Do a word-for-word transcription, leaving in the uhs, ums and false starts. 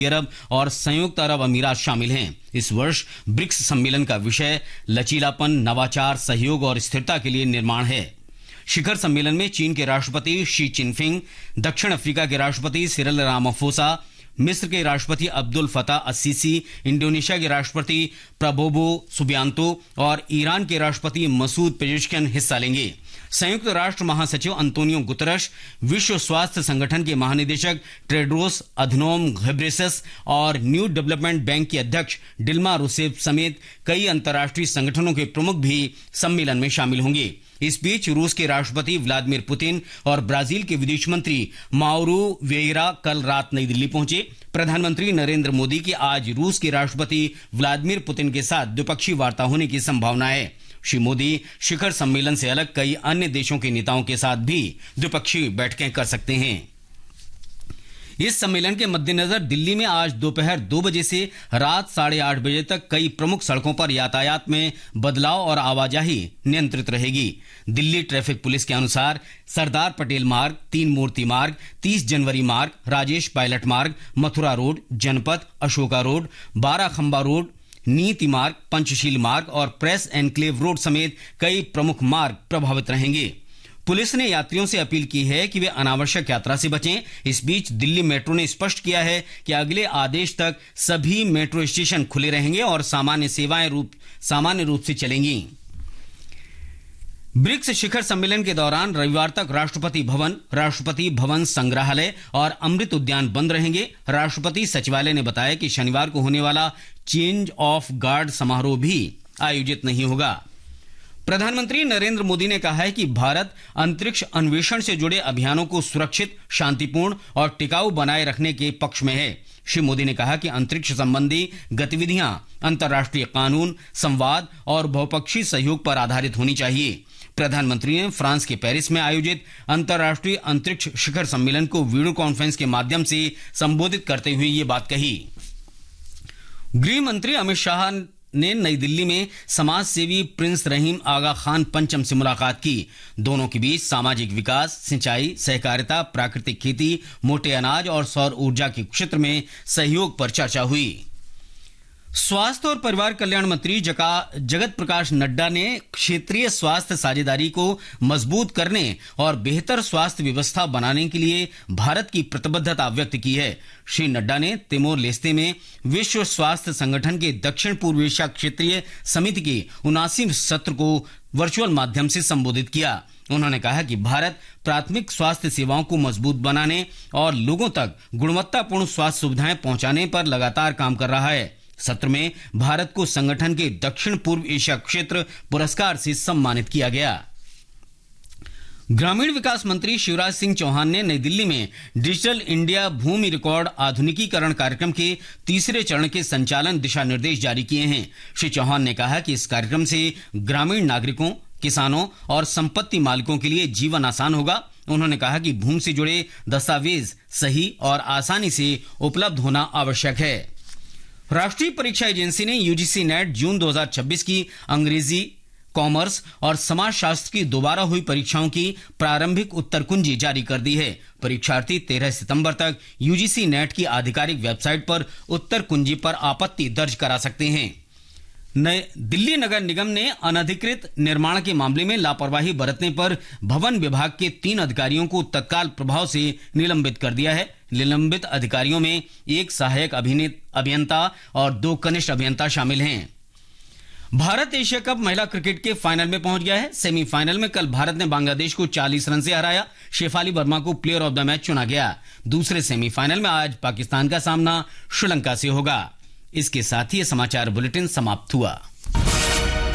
अरब और संयुक्त अरब अमीरात शामिल हैं। इस वर्ष ब्रिक्स सम्मेलन का विषय लचीलापन, नवाचार, सहयोग और स्थिरता के लिए निर्माण है। शिखर सम्मेलन में चीन के राष्ट्रपति शी चिनफिंग, दक्षिण अफ्रीका के राष्ट्रपति सिरिल रामाफोसा, मिस्र के राष्ट्रपति अब्दुल फताह अस्सीसी, इंडोनेशिया के राष्ट्रपति प्रबोवो सुबियांतो और ईरान के राष्ट्रपति मसूद पेजेश्कियान हिस्सा लेंगे। संयुक्त राष्ट्र महासचिव अंतोनियो गुतरश, विश्व स्वास्थ्य संगठन के महानिदेशक टेड्रोस अधनोम घेब्रेयेसस और न्यू डेवलपमेंट बैंक की अध्यक्ष डिल्मा रूसेफ समेत कई अंतर्राष्ट्रीय संगठनों के प्रमुख भी सम्मेलन में शामिल होंगे। इस बीच रूस के राष्ट्रपति व्लादिमीर पुतिन और ब्राजील के विदेश मंत्री माउरो वेयरा कल रात नई दिल्ली पहुंचे। प्रधानमंत्री नरेंद्र मोदी की आज रूस के राष्ट्रपति व्लादिमीर पुतिन के साथ द्विपक्षीय वार्ता होने की संभावना है। श्री मोदी शिखर सम्मेलन से अलग कई अन्य देशों के नेताओं के साथ भी द्विपक्षीय बैठकें कर सकते हैं। इस सम्मेलन के मद्देनजर दिल्ली में आज दोपहर दो बजे से रात साढ़े आठ बजे तक कई प्रमुख सड़कों पर यातायात में बदलाव और आवाजाही नियंत्रित रहेगी। दिल्ली ट्रैफिक पुलिस के अनुसार सरदार पटेल मार्ग, तीन मूर्ति मार्ग, तीस जनवरी मार्ग, राजेश पायलट मार्ग, मथुरा रोड, जनपथ, अशोका रोड, बारह खंबा रोड, नीति मार्ग, पंचशील मार्ग और प्रेस एनक्लेव रोड समेत कई प्रमुख मार्ग प्रभावित रहेंगे। पुलिस ने यात्रियों से अपील की है कि वे अनावश्यक यात्रा से बचें। इस बीच दिल्ली मेट्रो ने स्पष्ट किया है कि अगले आदेश तक सभी मेट्रो स्टेशन खुले रहेंगे और सामान्य सेवाएं रूप सामान्य रूप से चलेंगी। ब्रिक्स शिखर सम्मेलन के दौरान रविवार तक राष्ट्रपति भवन, राष्ट्रपति भवन संग्रहालय और अमृत उद्यान बंद रहेंगे। राष्ट्रपति सचिवालय ने बताया कि शनिवार को होने वाला चेंज ऑफ गार्ड समारोह भी आयोजित नहीं होगा। प्रधानमंत्री नरेंद्र मोदी ने कहा है कि भारत अंतरिक्ष अन्वेषण से जुड़े अभियानों को सुरक्षित, शांतिपूर्ण और टिकाऊ बनाए रखने के पक्ष में है। श्री मोदी ने कहा कि अंतरिक्ष संबंधी गतिविधियां अंतर्राष्ट्रीय कानून, संवाद और बहुपक्षीय सहयोग पर आधारित होनी चाहिए। प्रधानमंत्री ने फ्रांस के पेरिस में आयोजित अंतर्राष्ट्रीय अंतरिक्ष शिखर सम्मेलन को वीडियो कॉन्फ्रेंस के माध्यम से संबोधित करते हुए ये बात कही। गृह मंत्री अमित शाह ने नई दिल्ली में समाज सेवी प्रिंस रहीम आगा खान पंचम से मुलाकात की। दोनों के बीच सामाजिक विकास, सिंचाई, सहकारिता, प्राकृतिक खेती, मोटे अनाज और सौर ऊर्जा के क्षेत्र में सहयोग पर चर्चा हुई। स्वास्थ्य और परिवार कल्याण मंत्री जगत प्रकाश नड्डा ने क्षेत्रीय स्वास्थ्य साझेदारी को मजबूत करने और बेहतर स्वास्थ्य व्यवस्था बनाने के लिए भारत की प्रतिबद्धता व्यक्त की है। श्री नड्डा ने तिमोर लेस्ते में विश्व स्वास्थ्य संगठन के दक्षिण पूर्व एशिया क्षेत्रीय समिति के उनासीवें सत्र को वर्चुअल माध्यम से संबोधित किया। उन्होंने कहा कि भारत प्राथमिक स्वास्थ्य सेवाओं को मजबूत बनाने और लोगों तक गुणवत्तापूर्ण स्वास्थ्य सुविधाएं पहुंचाने पर लगातार काम कर रहा है। सत्र में भारत को संगठन के दक्षिण पूर्व एशिया क्षेत्र पुरस्कार से सम्मानित किया गया। ग्रामीण विकास मंत्री शिवराज सिंह चौहान ने नई दिल्ली में डिजिटल इंडिया भूमि रिकॉर्ड आधुनिकीकरण कार्यक्रम के तीसरे चरण के संचालन दिशा निर्देश जारी किए हैं। श्री चौहान ने कहा कि इस कार्यक्रम से ग्रामीण नागरिकों, किसानों और संपत्ति मालिकों के लिए जीवन आसान होगा। उन्होंने कहा कि भूमि से जुड़े दस्तावेज सही और आसानी से उपलब्ध होना आवश्यक है। राष्ट्रीय परीक्षा एजेंसी ने यूजीसी नेट जून दो हज़ार छब्बीस की अंग्रेजी, कॉमर्स और समाजशास्त्र की दोबारा हुई परीक्षाओं की प्रारंभिक उत्तर कुंजी जारी कर दी है। परीक्षार्थी तेरह सितंबर तक यूजीसी नेट की आधिकारिक वेबसाइट पर उत्तर कुंजी पर आपत्ति दर्ज करा सकते हैं। नए दिल्ली नगर निगम ने अनधिकृत निर्माण के मामले में लापरवाही बरतने पर भवन विभाग के तीन अधिकारियों को तत्काल प्रभाव से निलंबित कर दिया है। निलंबित अधिकारियों में एक सहायक अभियंता और दो कनिष्ठ अभियंता शामिल हैं। भारत एशिया कप महिला क्रिकेट के फाइनल में पहुंच गया है। सेमीफाइनल में कल भारत ने बांग्लादेश को चालीस रन से हराया। शेफाली वर्मा को प्लेयर ऑफ द मैच चुना गया। दूसरे सेमीफाइनल में आज पाकिस्तान का सामना श्रीलंका से होगा। इसके साथ ही समाचार बुलेटिन समाप्त हुआ।